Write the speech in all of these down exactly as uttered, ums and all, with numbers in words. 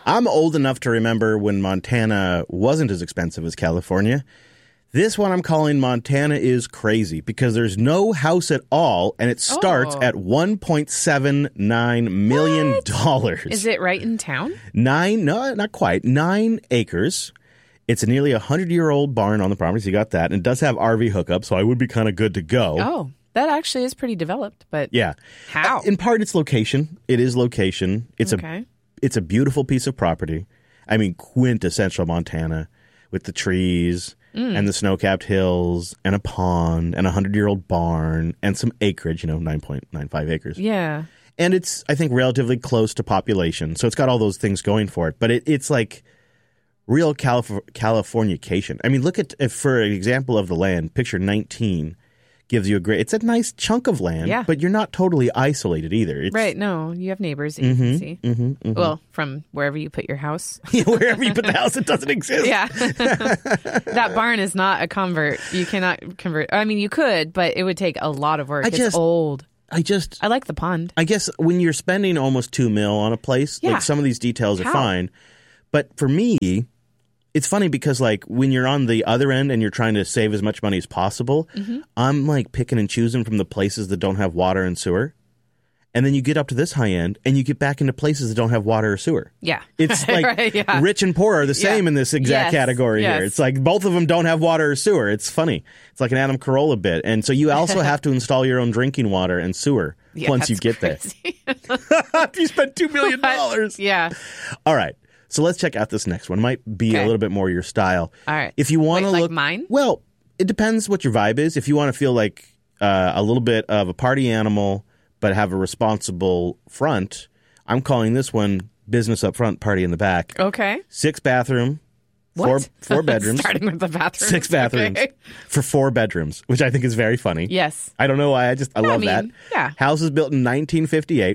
I'm old enough to remember when Montana wasn't as expensive as California. This one I'm calling Montana is crazy because there's no house at all, and it starts Oh. at one point seven nine million dollars. Is it right in town? Nine, no, not quite. Nine acres. It's a nearly one hundred-year-old barn on the property, so you got that. And it does have R V hookup, so I would be kind of good to go. Oh, that actually is pretty developed, but Yeah. how? In part, it's location. It is location. It's Okay. a it's a beautiful piece of property. I mean, quintessential Montana with the trees Mm. and the snow-capped hills and a pond and a hundred-year-old barn and some acreage, you know, nine point nine five acres. Yeah. And it's, I think, relatively close to population. So it's got all those things going for it. But it, it's like real Calif- Californication. I mean, look at, if for an example of the land, picture nineteen gives you a great, it's a nice chunk of land, Yeah. but you're not totally isolated either. It's, Right. No, you have neighbors that you can see. Mm-hmm, mm-hmm. Well, from wherever you put your house. Wherever you put the house, it doesn't exist. Yeah. That barn is not a convert. You cannot convert. I mean, you could, but it would take a lot of work. I It's just- old. I just, I like the pond. I guess when you're spending almost two mil on a place, Yeah. like some of these details are How? fine. But for me, it's funny because like when you're on the other end and you're trying to save as much money as possible, Mm-hmm. I'm like picking and choosing from the places that don't have water and sewer. And then you get up to this high end and you get back into places that don't have water or sewer. Yeah. It's like Right, yeah. rich and poor are the same Yeah. in this exact Yes, category yes. here. It's like both of them don't have water or sewer. It's funny. It's like an Adam Carolla bit. And so you also have to install your own drinking water and sewer Yeah, once you that's get crazy. there. If you spend two million dollars. Yeah. All right. So let's check out this next one. It might be Okay. a little bit more your style. All right. If you want to Wait, like look mine? Well, it depends what your vibe is. If you want to feel like uh, a little bit of a party animal but have a responsible front, I'm calling this one business up front, party in the back. Okay. Six bathroom, four What? four bedrooms. Starting with the bathroom. Six bathrooms Okay. for four bedrooms, which I think is very funny. Yes. I don't know why. I just I I love mean, that. yeah. House was built in nineteen fifty-eight.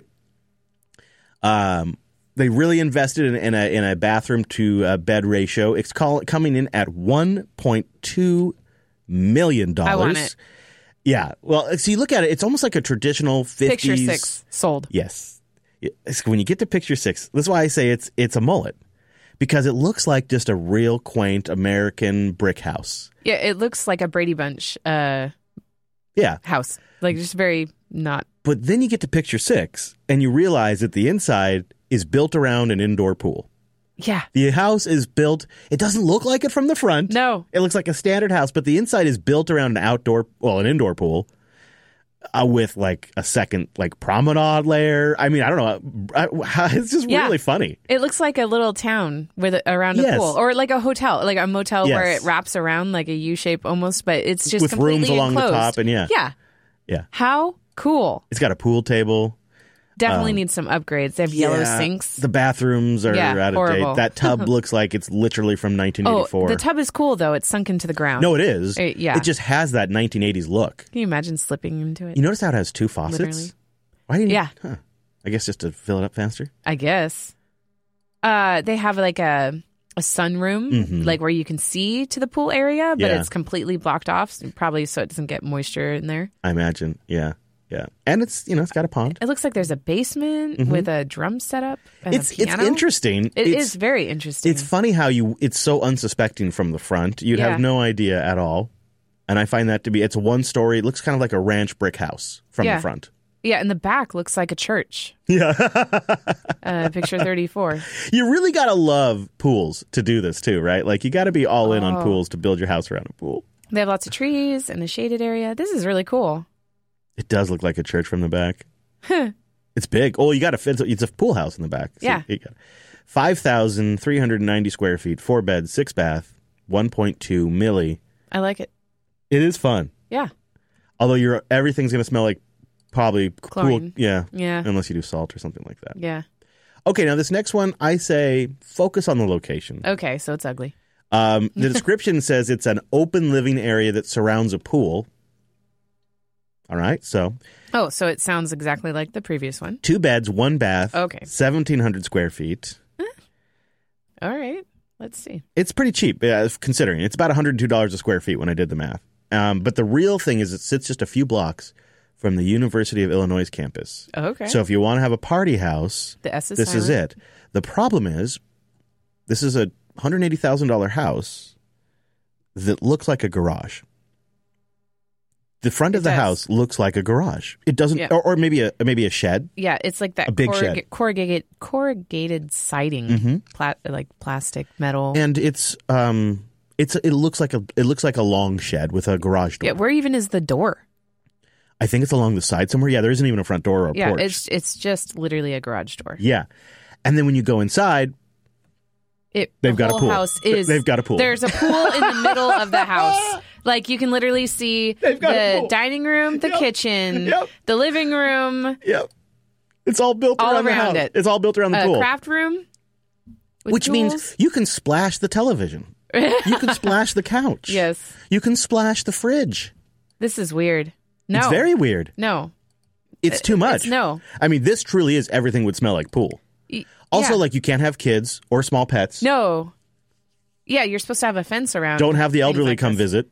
Um, they really invested in, in a in a bathroom to uh, bed ratio. It's call, coming in at one point two million dollars. I want it. Yeah. Well, so you look at it. It's almost like a traditional fifties. Picture six sold. Yes. It's- when you get to picture six, that's why I say it's it's a mullet. Because it looks like just a real quaint American brick house. Yeah, it looks like a Brady Bunch uh, Yeah. house. Like just very not. But then you get to picture six, and you realize that the inside is built around an indoor pool. Yeah. The house is built, it doesn't look like it from the front. No. It looks like a standard house, but the inside is built around an outdoor, well, an indoor pool uh, with like a second, like promenade layer. I mean, I don't know. I, it's just Yeah. really funny. It looks like a little town with a, around a Yes. pool, or like a hotel, like a motel where Yes. it wraps around like a U shape almost, but it's just With rooms completely along the enclosed. top and yeah. yeah. Yeah. How cool! It's got a pool table. Definitely needs some upgrades. They have yellow Um, Yeah, sinks. The bathrooms are Yeah, out of horrible. date. That tub looks like it's literally from nineteen Oh, eighty-four. the tub is cool though. It's sunk into the ground. No, it is. Uh, yeah. It just has that nineteen eighties look. Can you imagine slipping into it? You notice how it has two faucets? Literally. Why didn't Yeah. you? Huh. I guess just to fill it up faster. I guess. Uh, they have like a a sunroom, Mhm. like where you can see to the pool area, but Yeah. it's completely blocked off, so probably so it doesn't get moisture in there. I imagine. Yeah. Yeah. And it's, you know, it's got a pond. It looks like there's a basement with a drum setup and Mm-hmm. It's a piano. it's interesting. It it's, is very interesting. It's funny how you it's so unsuspecting from the front. You'd Yeah. have no idea at all. And I find that to be it's a one story. It looks kind of like a ranch brick house from Yeah. the front. Yeah, and the back looks like a church. Yeah. Uh, picture thirty-four. You really got to love pools to do this too, right? Like you got to be all in on Oh. pools to build your house around a pool. They have lots of trees and a shaded area. This is really cool. It does look like a church from the back. It's big. Oh, you got to fit. It's a pool house in the back. So Yeah. you got five thousand three hundred ninety square feet, four beds, six bath, one point two milli. I like it. It is fun. Yeah. Although you're everything's going to smell like probably Chlorine. cool. Yeah. Yeah. Unless you do salt or something like that. Yeah. Okay, now this next one, I say focus on the location. Okay, so it's ugly. Um, the description says it's an open living area that surrounds a pool. All right, so Oh, so it sounds exactly like the previous one. two beds, one bath, Okay. seventeen hundred square feet. All right. Let's see. It's pretty cheap, uh, considering. It's about one hundred two dollars a square feet when I did the math. Um, but the real thing is it sits just a few blocks from the University of Illinois campus. Okay. So if you want to have a party house, the S is this is silent. it. The problem is This is a one hundred eighty thousand dollars house that looks like a garage. The front It of the does. house looks like a garage. It doesn't, Yeah. or, or maybe a maybe a shed. Yeah, it's like that A big corrug- shed. corrugated corrugated siding, Mhm. pla- like plastic metal. And it's um it's it looks like a it looks like a long shed with a garage door. yeah, where even is the door? I think it's along the side somewhere. Yeah, there isn't even a front door or a Yeah, porch. it's it's just literally a garage door. Yeah. And then when you go inside, It They've the got a whole pool. house is They've got a pool. There's a pool in the middle of the house. Like you can literally see They've got a the pool. dining room, the Yep. kitchen, Yep. the living room, yep. It's all built all around, the around house. it. It's all built around the a pool. craft room, with Which tools. means you can splash the television. You can splash the couch. Yes, You can splash the fridge. this is weird. No, It's very weird. no, It's too much. It's no. I mean, this truly is everything would smell like pool. Y- Also, yeah. like you can't have kids or small pets. no. Yeah, you're supposed to have a fence around. Don't have the things elderly like come this. visit.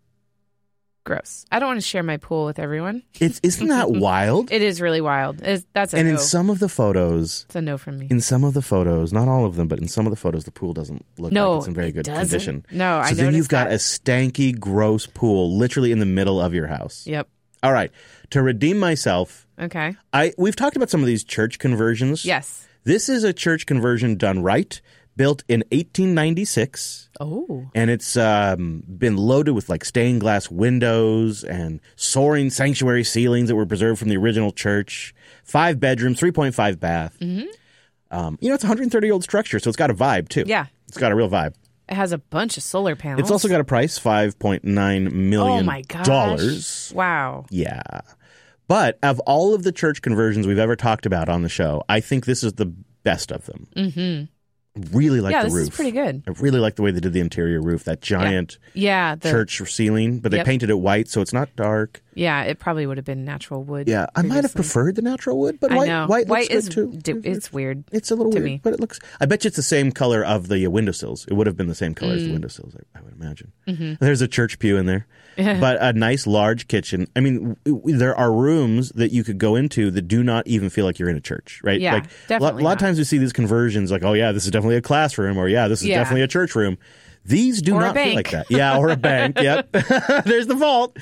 Gross. I don't want to share my pool with everyone. It's isn't that wild? It is really wild. It's, that's a And no. in some of the photos, it's a no from me. in some of the photos, not all of them, but in some of the photos, the pool doesn't look No, like it's in very it good doesn't. condition. No, I So then you've noticed got that. a stanky, gross pool literally in the middle of your house. Yep. All right. To redeem myself, Okay. I we've talked about some of these church conversions. Yes. This is a church conversion done right, built in eighteen ninety-six. Oh. And it's um, been loaded with like stained glass windows and soaring sanctuary ceilings that were preserved from the original church. Five bedrooms, three point five bath. Mm-hmm. Um, you know, it's a one hundred thirty year old structure, so it's got a vibe too. Yeah. It's got a real vibe. It has a bunch of solar panels. It's also got a price, five point nine million oh my gosh. dollars. Wow. Yeah. But of all of the church conversions we've ever talked about on the show, I think this is the best of them. Mm-hmm. Really like Yeah, the this roof. is pretty good. I really like the way they did the interior roof, that giant Yeah. The, church ceiling, but they Yep. painted it white so it's not dark. Yeah, it probably would have been natural wood. Yeah, I might have previously. preferred the natural wood, but I white know. white, looks is good too. di- it's weird. It's a little to weird, me. but it looks. I bet you it's the same color of the windowsills. It would have been the same color as Mm. the windowsills, I, I would imagine. Mm-hmm. There's a church pew in there, but a nice large kitchen. I mean, w- w- there are rooms that you could go into that do not even feel like you're in a church, right? Yeah, like, a lot- definitely A lot of not. times we see these conversions, like, oh yeah, this is definitely a classroom, or yeah, this is Yeah. definitely a church room. These do Or a not feel like bank. that. Yeah, or a bank. Yep. There's the vault.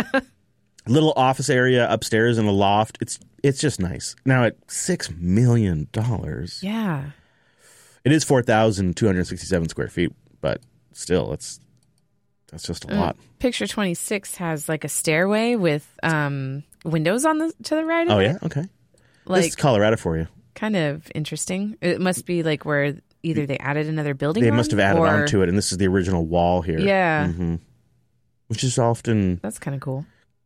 Little office area upstairs in a loft. It's it's just nice. Now at six million dollars, Yeah. it is four thousand two hundred sixty-seven square feet, but still, it's that's just a Mm. lot. Picture twenty-six has like a stairway with um, windows on the to the right of Oh it. yeah, okay. Like This is Colorado for you. kind of interesting. It must be like where either they added another building. They on, must have added or... on to it, and this is the original wall here. Yeah. hmm Which is often That's kind of cool.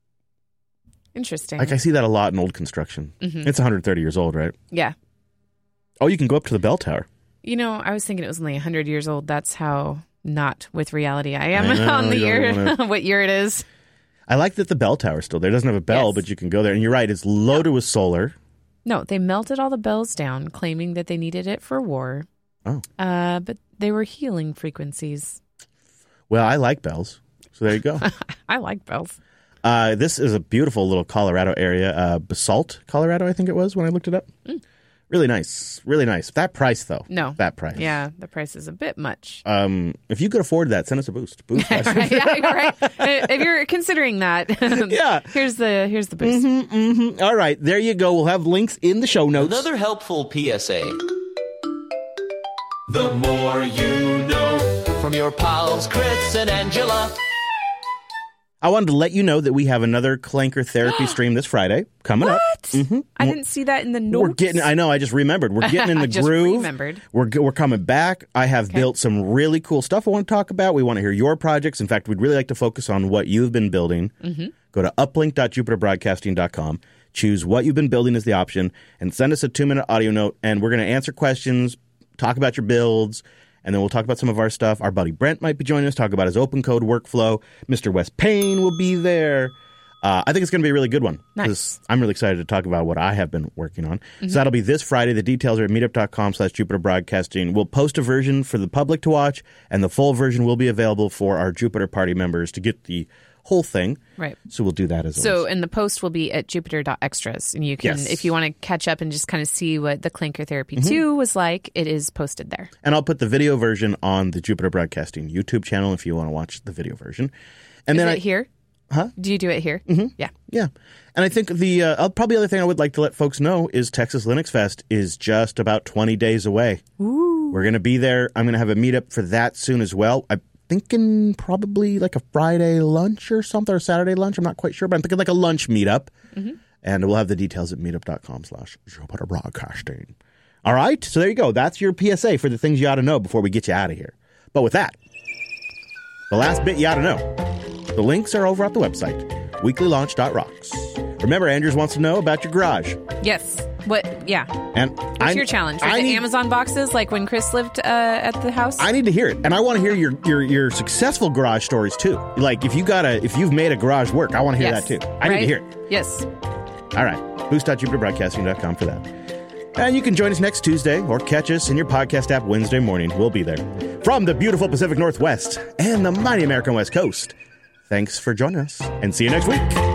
Interesting. like I see that a lot in old construction. Mhm. It's one hundred thirty years old, right? Yeah. Oh, you can go up to the bell tower. You know, I was thinking it was only one hundred years old. That's how not with reality I am I know, on the you don't year, wanna- what year it is. I like that the bell tower's still there. It doesn't have a bell, Yes. but you can go there. And you're right, it's loaded with solar. No, they melted all the bells down, claiming that they needed it for war. Oh. Uh, but they were healing frequencies. Well, I like bells. So there you go. I like bells. uh, this is a beautiful little Colorado area. Uh, Basalt, Colorado, I think it was when I looked it up. Mm. Really nice. Really nice. That price, though. No. That price. Yeah, the price is a bit much. Um, if you could afford that, send us a boost. Boost. right, yeah, you're right. If you're considering that, Yeah. here's the here's the boost. Mm-hmm, mm-hmm. All right, there you go. We'll have links in the show notes. Another helpful P S A. The more you know. From your pals Chris and Angela. I wanted to let you know that we have another Clanker therapy stream this Friday coming up. What? Mm-hmm. I didn't see that in the notes. We're getting. I know. I just remembered. We're getting in I the just groove. remembered. We're we're coming back. I have built some really cool stuff I want to talk about. We want to hear your projects. In fact, we'd really like to focus on what you've been building. Mm-hmm. Go to uplink dot jupiter broadcasting dot com. Choose what you've been building as the option, and send us a two minute audio note. And we're going to answer questions, talk about your builds, and then we'll talk about some of our stuff. Our buddy Brent might be joining us, talk about his open code workflow. Mister Wes Payne will be there. Uh, I think it's going to be a really good one. 'Cause Nice. I'm really excited to talk about what I have been working on. So that'll be this Friday. The details are at meetup.com slash Jupiter Broadcasting. We'll post a version for the public to watch, and the full version will be available for our Jupiter Party members to get the whole thing. Right. So we'll do that as So, always. and the post will be at jupiter dot extras. And you can, Yes. if you want to catch up and just kind of see what the Clinker Therapy Mm-hmm. two was like, it is posted there. And I'll put the video version on the Jupiter Broadcasting YouTube channel if you want to watch the video version. And Is then it I, here? Huh? Do you do it here? Mm-hmm. Yeah. Yeah. And I think the uh, uh, probably other thing I would like to let folks know is Texas Linux Fest is just about twenty days away. Ooh. We're going to be there. I'm going to have a meetup for that soon as well. I'm thinking probably like a Friday lunch or something, or Saturday lunch. I'm not quite sure, but I'm thinking like a lunch meetup. Mm-hmm. And we'll have the details at meetup.com slash Jupiter Broadcasting. All right. So there you go. That's your P S A for the things you ought to know before we get you out of here. But with that, the last bit you ought to know. The links are over at the website, weekly launch dot rocks. Remember, Andrews wants to know about your garage. Yes. What? Yeah. And What's I, your challenge? Was I it need, Amazon boxes like when Chris lived uh, at the house? I need to hear it, and I want to hear your, your your successful garage stories too. Like if you got a if you've made a garage work, I want to hear yes. that too. I right? need to hear it. Yes. All right, boost dot jupiter broadcasting dot com for that. And you can join us next Tuesday or catch us in your podcast app Wednesday morning. We'll be there from the beautiful Pacific Northwest and the mighty American West Coast. Thanks for joining us, and see you next week.